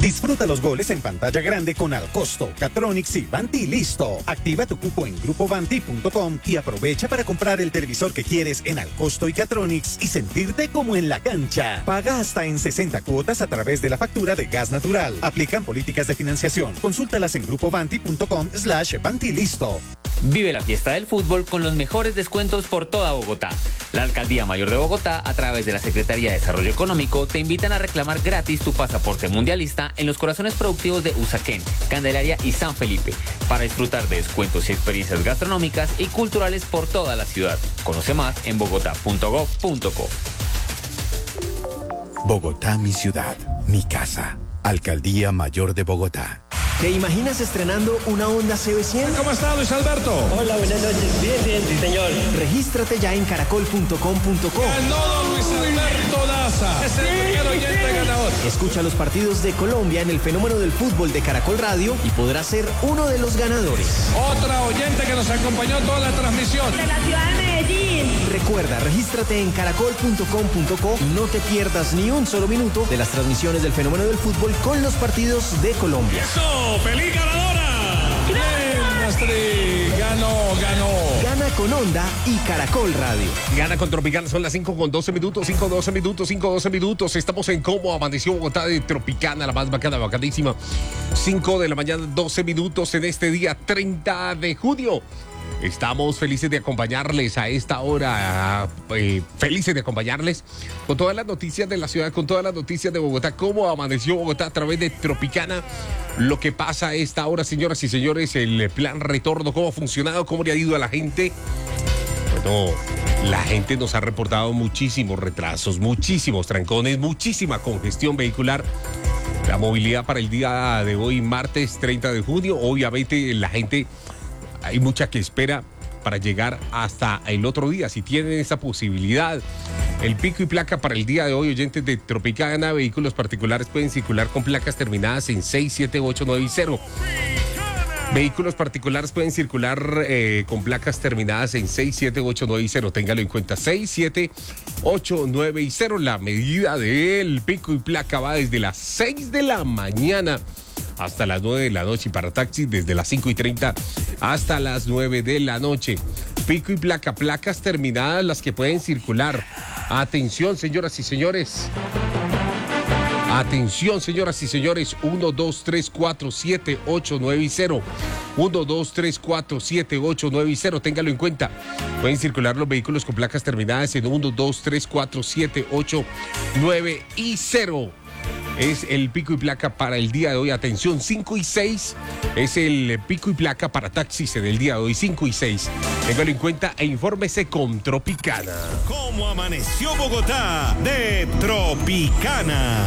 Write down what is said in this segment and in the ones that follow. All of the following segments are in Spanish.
Disfruta los goles en pantalla grande con Alcosto, Catronics y Vanti Listo. Activa tu cupo en grupovanti.com y aprovecha para comprar el televisor que quieres en Alcosto y Catronics y sentirte como en la cancha. Paga hasta en 60 cuotas a través de la factura de gas natural. Aplican políticas de financiación. Consúltalas en grupovanti.com/Vanti Listo. Vive la fiesta del fútbol con los mejores descuentos por toda Bogotá. La Alcaldía Mayor de Bogotá, a través de la Secretaría de Desarrollo Económico, te invitan a reclamar gratis tu pasaporte mundialista en los corazones productivos de Usaquén, Candelaria y San Felipe, para disfrutar de descuentos y experiencias gastronómicas y culturales por toda la ciudad. Conoce más en bogotá.gov.co. Bogotá, mi ciudad, mi casa. Alcaldía Mayor de Bogotá. ¿Te imaginas estrenando una Honda CB100? ¿Cómo está, Luis Alberto? Hola, buenas noches. Bien, sí, señor. Regístrate ya en caracol.com.co. Ganó Luis Alberto Daza. Es el primer oyente ganador. Escucha los partidos de Colombia en el fenómeno del fútbol de Caracol Radio y podrás ser uno de los ganadores. Otra oyente que nos acompañó toda la transmisión. De la ciudad de Medellín. Recuerda, regístrate en caracol.com.co y no te pierdas ni un solo minuto de las transmisiones del fenómeno del fútbol con los partidos de Colombia. ¡Eso! ¡Feliz ganadora! ¡Bien, Astrid! ¡Ganó! Gana con Honda y Caracol Radio. Gana con Tropicana, son las 5:12 minutos, 5:12 minutos. Estamos en Cómo Amaneció Bogotá de Tropicana, la más bacana, bacanísima. 5 de la mañana, 12 minutos en este día 30 de junio. Estamos felices de acompañarles a esta hora, felices de acompañarles con todas las noticias de la ciudad, con todas las noticias de Bogotá, cómo amaneció Bogotá a través de Tropicana, lo que pasa a esta hora, señoras y señores, el plan retorno, cómo ha funcionado, cómo le ha ido a la gente. Bueno, la gente nos ha reportado muchísimos retrasos, muchísimos trancones, muchísima congestión vehicular. La movilidad para el día de hoy, martes 30 de junio, obviamente la gente... Hay mucha que espera para llegar hasta el otro día, si tienen esa posibilidad. El pico y placa para el día de hoy, oyentes de Tropicana, vehículos particulares pueden circular con placas terminadas en 6, 7, 8, 9 y 0. Vehículos particulares pueden circular con placas terminadas en 6, 7, 8, 9 y 0. Téngalo en cuenta, 6, 7, 8, 9 y 0. La medida del pico y placa va desde las 6 de la mañana hasta las 9 de la noche y para taxis desde las 5:30 hasta las 9 de la noche. Pico y placa, placas terminadas las que pueden circular. Atención, señoras y señores. Atención, señoras y señores. 1, 2, 3, 4, 7, 8, 9 y 0. 1, 2, 3, 4, 7, 8, 9 y 0. Téngalo en cuenta. Pueden circular los vehículos con placas terminadas en 1, 2, 3, 4, 7, 8, 9 y 0. Es el pico y placa para el día de hoy. Atención, 5 y 6 es el pico y placa para taxis en el día de hoy. 5 y 6. Téngalo en cuenta e infórmese con Tropicana. ¿Cómo amaneció Bogotá de Tropicana?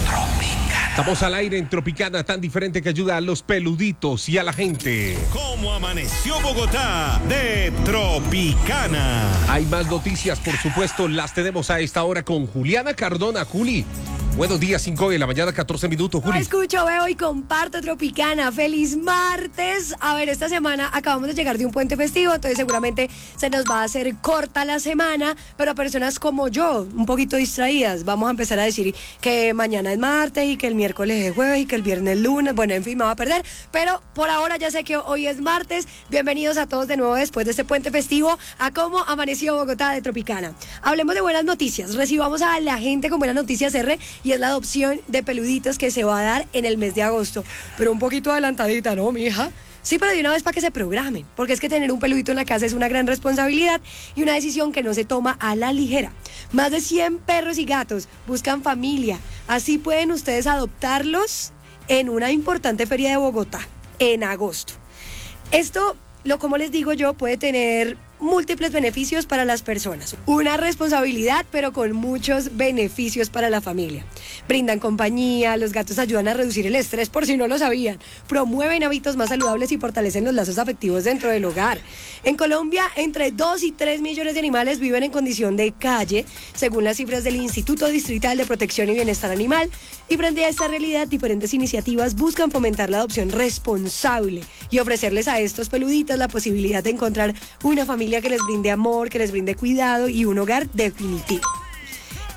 Estamos al aire en Tropicana, tan diferente que ayuda a los peluditos y a la gente. ¿Cómo amaneció Bogotá de Tropicana? Hay más noticias, por supuesto, las tenemos a esta hora con Juliana Cardona. Juli, buenos días, 5 de la mañana, 14 minutos, Juli. Escucho, veo y comparto Tropicana. ¡Feliz martes! A ver, esta semana acabamos de llegar de un puente festivo, entonces seguramente se nos va a hacer corta la semana, pero a personas como yo, un poquito distraídas, vamos a empezar a decir que mañana es martes y que el miércoles es jueves y que el viernes es lunes. Bueno, en fin, me va a perder, pero por ahora ya sé que hoy es martes. Bienvenidos a todos de nuevo después de este puente festivo a Cómo Amaneció Bogotá de Tropicana. Hablemos de buenas noticias. Recibamos a la gente con buenas noticias, R, y es la adopción de peluditos que se va a dar en el mes de agosto. Pero un poquito adelantadita, ¿no, mija? Sí, pero de una vez para que se programen, porque es que tener un peludito en la casa es una gran responsabilidad y una decisión que no se toma a la ligera. Más de 100 perros y gatos buscan familia. Así pueden ustedes adoptarlos en una importante feria de Bogotá en agosto. Esto, como les digo yo, puede tener múltiples beneficios para las personas. Una responsabilidad, pero con muchos beneficios para la familia. Brindan compañía, los gatos ayudan a reducir el estrés por si no lo sabían, promueven hábitos más saludables y fortalecen los lazos afectivos dentro del hogar. En Colombia, entre 2 y 3 millones de animales viven en condición de calle, según las cifras del Instituto Distrital de Protección y Bienestar Animal, y frente a esta realidad, diferentes iniciativas buscan fomentar la adopción responsable y ofrecerles a estos peluditos la posibilidad de encontrar una familia que les brinde amor, que les brinde cuidado y un hogar definitivo.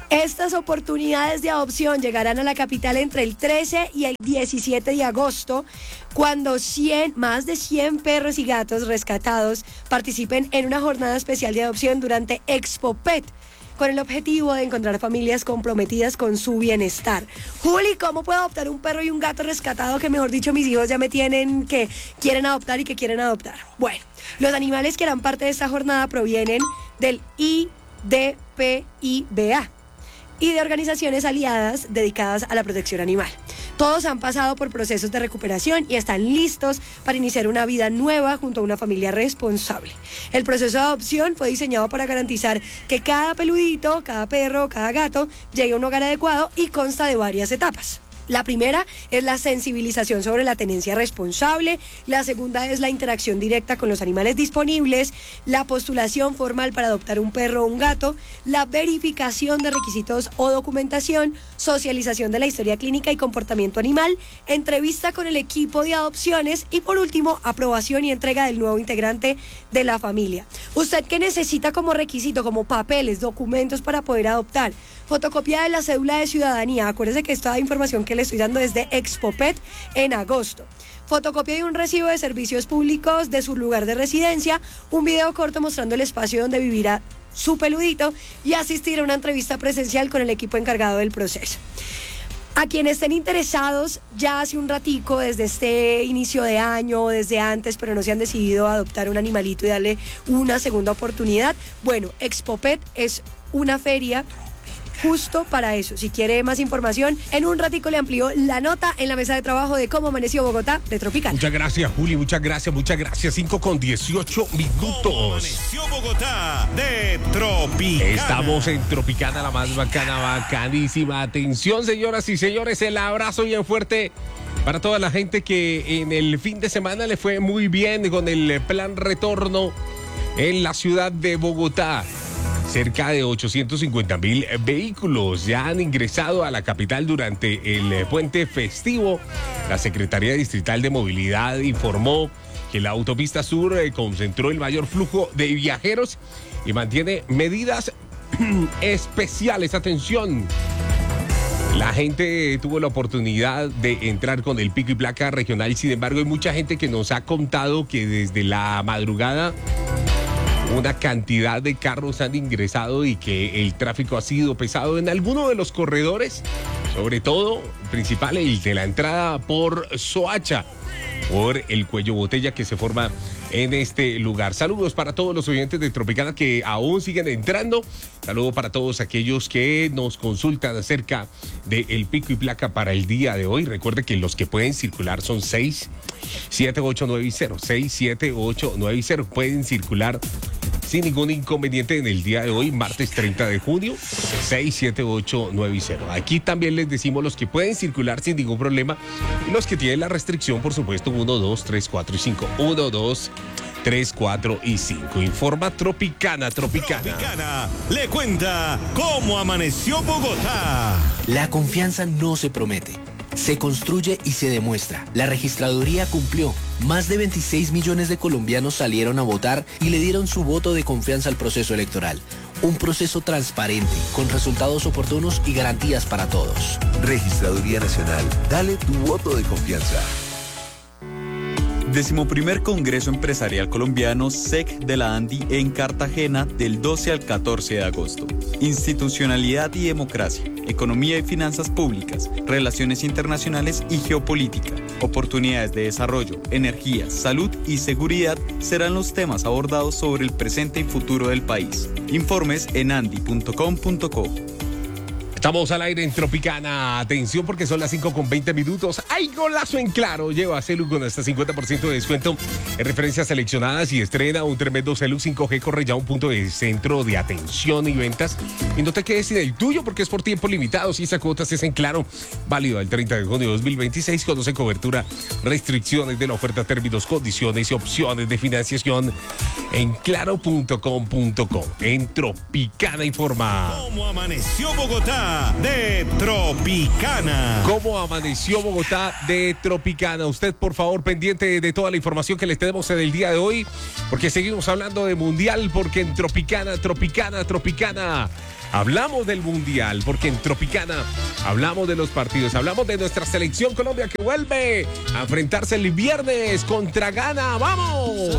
Estas oportunidades de adopción llegarán a la capital entre el 13 y el 17 de agosto, cuando más de 100 perros y gatos rescatados participen en una jornada especial de adopción durante Expo Pet, con el objetivo de encontrar familias comprometidas con su bienestar. Juli, ¿cómo puedo adoptar un perro y un gato rescatado que, mejor dicho, mis hijos ya me tienen que quieren adoptar y que quieren adoptar? Bueno, los animales que harán parte de esta jornada provienen del IDPIBA y de organizaciones aliadas dedicadas a la protección animal. Todos han pasado por procesos de recuperación y están listos para iniciar una vida nueva junto a una familia responsable. El proceso de adopción fue diseñado para garantizar que cada peludito, cada perro, cada gato llegue a un hogar adecuado y consta de varias etapas. La primera es la sensibilización sobre la tenencia responsable, la segunda es la interacción directa con los animales disponibles, la postulación formal para adoptar un perro o un gato, la verificación de requisitos o documentación, socialización de la historia clínica y comportamiento animal, entrevista con el equipo de adopciones y, por último, aprobación y entrega del nuevo integrante de la familia. ¿Usted qué necesita como requisito, como papeles, documentos para poder adoptar? Fotocopia de la cédula de ciudadanía. Acuérdese que esta información que le estoy dando es de Expo Pet en agosto. Fotocopia de un recibo de servicios públicos de su lugar de residencia, un video corto mostrando el espacio donde vivirá su peludito y asistir a una entrevista presencial con el equipo encargado del proceso. A quienes estén interesados ya hace un ratico, desde este inicio de año o desde antes, pero no se han decidido a adoptar un animalito y darle una segunda oportunidad, bueno, Expo Pet es una feria justo para eso. Si quiere más información, en un ratico le amplió la nota en la mesa de trabajo de Cómo Amaneció Bogotá de Tropicana. Muchas gracias, Juli, muchas gracias. 5:18 minutos. ¿Cómo amaneció Bogotá de Tropicana? Estamos en Tropicana, la más bacana, bacanísima. Atención, señoras y señores, el abrazo bien fuerte para toda la gente que en el fin de semana le fue muy bien con el plan retorno en la ciudad de Bogotá. Cerca de 850,000 vehículos ya han ingresado a la capital durante el puente festivo. La Secretaría Distrital de Movilidad informó que la autopista sur concentró el mayor flujo de viajeros y mantiene medidas especiales. Atención. La gente tuvo la oportunidad de entrar con el pico y placa regional. Sin embargo, hay mucha gente que nos ha contado que desde la madrugada una cantidad de carros han ingresado y que el tráfico ha sido pesado en alguno de los corredores, sobre todo principal el de la entrada por Soacha, por el cuello botella que se forma en este lugar. Saludos para todos los oyentes de Tropicana que aún siguen entrando. Saludos para todos aquellos que nos consultan acerca del pico y placa para el día de hoy. Recuerde que los que pueden circular son 67890, 67890. Pueden circular sin ningún inconveniente en el día de hoy, martes 30 de junio, 67890. Aquí también les decimos los que pueden circular sin ningún problema y los que tienen la restricción, por supuesto, 1, 2, 3, 4 y 5. 1, 2, 3, 4 y 5. Informa Tropicana. Tropicana le cuenta cómo amaneció Bogotá. La confianza no se promete, se construye y se demuestra. La registraduría cumplió. Más de 26 millones de colombianos salieron a votar y le dieron su voto de confianza al proceso electoral. Un proceso transparente, con resultados oportunos y garantías para todos. Registraduría Nacional, dale tu voto de confianza. 11º Congreso Empresarial Colombiano SEC de la ANDI en Cartagena del 12 al 14 de agosto. Institucionalidad y democracia, economía y finanzas públicas, relaciones internacionales y geopolítica, oportunidades de desarrollo, energía, salud y seguridad serán los temas abordados sobre el presente y futuro del país. Informes en andi.com.co. Estamos al aire en Tropicana. Atención porque son las 5:20 minutos. ¡Ay, golazo en Claro! Lleva Celu con hasta 50% de descuento en referencias seleccionadas y estrena un tremendo Celu 5G. Corre ya a un punto de centro de atención y ventas. Y no te quedes sin el tuyo porque es por tiempo limitado. Si esa cuota es en Claro, válido al 30 de junio de 2026. Conoce cobertura, restricciones de la oferta, términos, condiciones y opciones de financiación en claro.com.co. En Tropicana informa. ¿Cómo amaneció Bogotá de Tropicana? ¿Cómo amaneció Bogotá de Tropicana? Usted, por favor, pendiente de toda la información que les tenemos en el día de hoy, porque seguimos hablando de Mundial, porque en Tropicana, hablamos del Mundial, porque en Tropicana hablamos de los partidos, hablamos de nuestra selección Colombia que vuelve a enfrentarse el viernes contra Ghana. ¡Vamos!